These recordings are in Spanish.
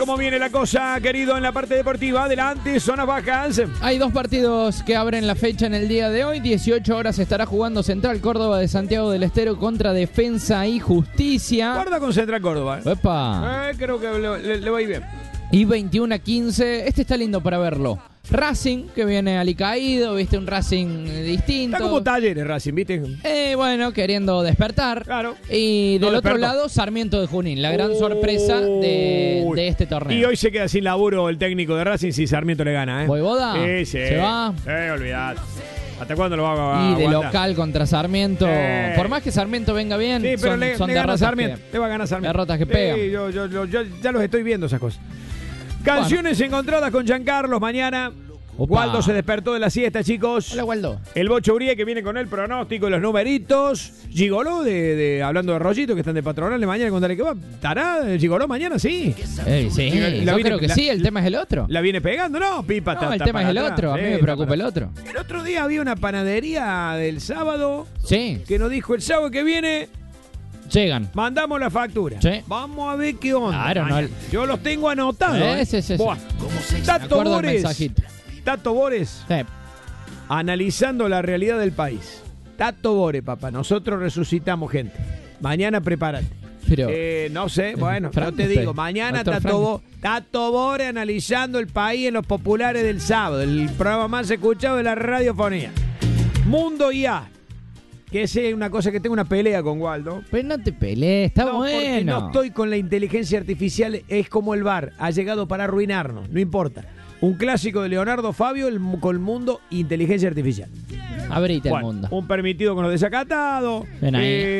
¿Cómo viene la cosa, querido, en la parte deportiva? Adelante, zonas bajas. Hay dos partidos que abren la fecha en el día de hoy. 18 horas estará jugando Central Córdoba de Santiago del Estero contra Defensa y Justicia. Guarda con Central Córdoba. ¡Epa! Creo que le va a ir bien. Y 21-15. Este está lindo para verlo. Racing, que viene alicaído, viste, un Racing distinto. Está como Talleres Racing, ¿viste? Bueno, queriendo despertar. Claro. Y del No otro despertó. lado, Sarmiento de Junín, la gran sorpresa de este torneo. Y hoy se queda sin laburo el técnico de Racing si Sarmiento le gana, ¿eh? ¿Voivoda? Sí. ¿Se va? Olvidad. ¿Hasta cuándo lo va a Y de aguantar? local contra Sarmiento. Por más que Sarmiento venga bien, Sí, pero le gana derrotas Sarmiento. que- Le va a ganar Sarmiento. derrotas que pegan. Sí, yo ya los estoy viendo esas cosas. Canciones encontradas con Giancarlos mañana. Opa. Waldo se despertó de la siesta, chicos. Hola, Waldo. El Bocho Urie que viene con el pronóstico y los numeritos. Gigoló, hablando de Rollito, que están de patronales mañana, contarle que va. ¿Estará el Gigoló mañana? Sí. Sí, La yo viene- creo que sí, el tema es el otro. ¿La viene pegando? No, Pipa No, el tema es el otro, a mí me preocupa el otro. El otro día había una panadería del sábado Sí, que nos dijo el sábado que viene, llegan. mandamos la factura. Sí. Vamos a ver qué onda. Claro, no. Yo los tengo anotados. Sí. Buah. Me Tato acuerdo el Bores. mensajito. Tato Bores, Sí. analizando la realidad del país. Tato Bores, papá. Nosotros resucitamos gente. Mañana prepárate. Pero No sé, bueno, no te Frankenstein. digo. Mañana Doctor Tato Bores analizando el país en los populares del sábado. El programa más escuchado de la radiofonía. Mundo IA. Que esa es una cosa que tengo una pelea con Waldo. Pero no te pelees, está No, porque bueno. no estoy con la inteligencia artificial. Es como el VAR. Ha llegado para arruinarnos. No importa. Un clásico de Leonardo Fabio con el mundo inteligencia artificial. Abrite Bueno, el mundo. un permitido con los desacatados. Ven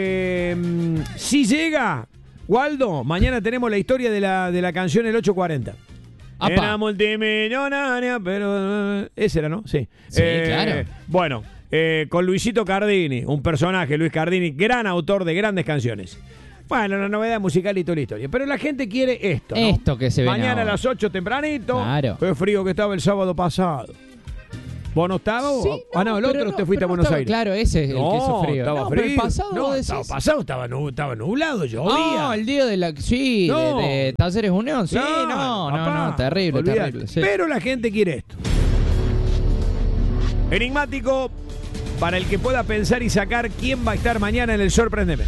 ahí. Si llega, Waldo, mañana tenemos la historia de la canción El 840. Apa. Era multimillonaria, pero... Ese era, ¿no? Sí. Sí, claro. Bueno, con Luisito Cardini, un personaje, Luis Cardini, gran autor de grandes canciones. Bueno, la novedad musical y toda la historia. Pero la gente quiere esto, ¿no? Esto que se ve Mañana a ahora. las 8 tempranito. Claro. Qué frío que estaba el sábado pasado. ¿Vos no estabas? Sí, No, el pero otro te fuiste a pero Buenos estaba- Aires. Claro, ese es el que hizo frío. Estaba No, frío. pero el pasado no, vos estaba decís. pasado, estaba nublado, llovía. No, el día de la... Sí, No. de Talleres Unión. Sí, papá, no, terrible, olvidate. terrible. Sí. Pero la gente quiere esto. Enigmático para el que pueda pensar y sacar quién va a estar mañana en el Sorprendeme.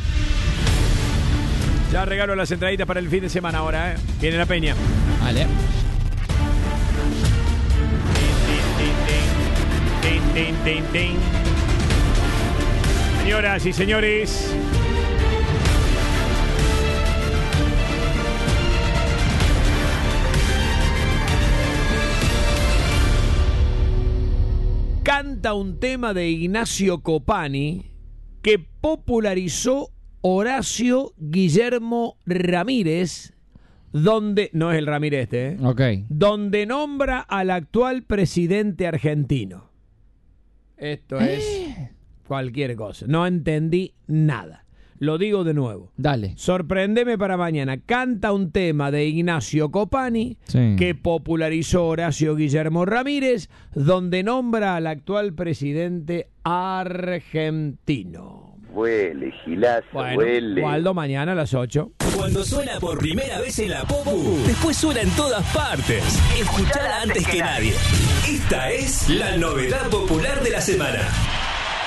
Ya regalo las entraditas para el fin de semana ahora, ¿eh? Viene la peña. Vale. Tin, tin, tin. Señoras y señores, canta un tema de Ignacio Copani que popularizó Horacio Guillermo Ramírez, donde, no es el Ramírez Ok. donde nombra al actual presidente argentino. Esto es cualquier cosa. No entendí nada. Lo digo de nuevo. Dale. Sorprendeme para mañana. Canta un tema de Ignacio Copani Sí. que popularizó Horacio Guillermo Ramírez, donde nombra al actual presidente argentino. Huele, Gilazo, Bueno, huele. Waldo, mañana a las 8. Cuando suena por primera vez en la Popu, después suena en todas partes. Escuchala antes que nadie. Esta es la novedad popular de la semana.